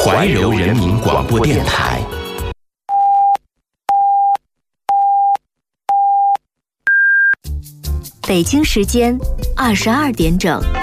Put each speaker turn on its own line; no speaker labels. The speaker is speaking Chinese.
怀柔人民广播电台。
北京时间22点整。